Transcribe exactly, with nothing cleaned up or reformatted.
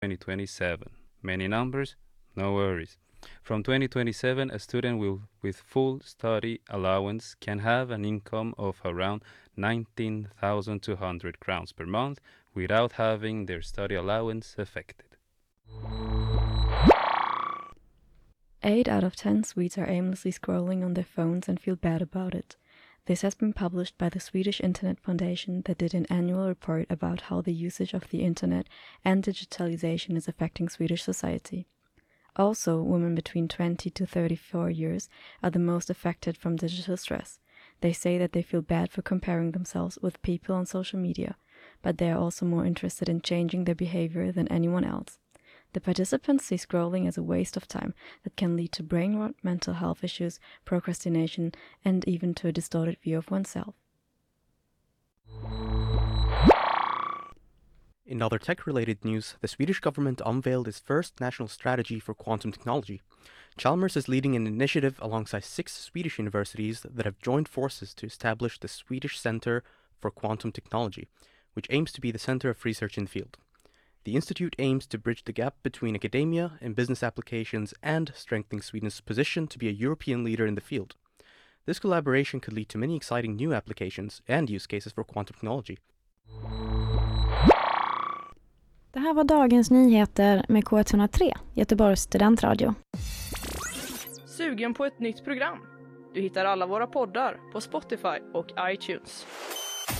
twenty twenty-seven. Many numbers? No worries. From twenty twenty-seven, a student will, with full study allowance can have an income of around nineteen thousand two hundred crowns per month without having their study allowance affected. Eight out of ten Swedes are aimlessly scrolling on their phones and feel bad about it. This has been published by the Swedish Internet Foundation that did an annual report about how the usage of the internet and digitalization is affecting Swedish society. Also, women between twenty to thirty-four years are the most affected from digital stress. They say that they feel bad for comparing themselves with people on social media, but they are also more interested in changing their behavior than anyone else. The participants see scrolling as a waste of time that can lead to brain rot, mental health issues, procrastination, and even to a distorted view of oneself. In other tech-related news, the Swedish government unveiled its first national strategy for quantum technology. Chalmers is leading an initiative alongside six Swedish universities that have joined forces to establish the Swedish Center for Quantum Technology, which aims to be the center of research in the field. The institute aims to bridge the gap between academia and business applications and strengthening Sweden's position to be a European leader in the field. This collaboration could lead to many exciting new applications and use cases for quantum technology. Det här var dagens nyheter med K ett noll tre, Göteborgs studentradio. Sugen på ett nytt program? Du hittar alla våra poddar på Spotify och iTunes.